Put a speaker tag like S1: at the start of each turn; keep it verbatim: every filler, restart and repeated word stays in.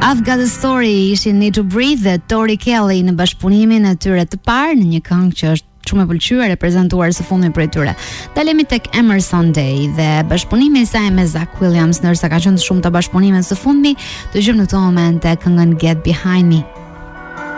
S1: I've Got a Story ishin Need to Breathe dhe Tori Kelly në bashkëpunimin e tyre të parë në një këngë që është shumë e pëlqyer e prezantuar së fundmi prej tyre. Dalemi tek Emerson Day dhe bashkëpunimi i saj me Zach Williams, ndërsa ka qenë shumë të bashkëpunimet së fundmi, dëgjojmë në këtë moment këngën Get Behind Me.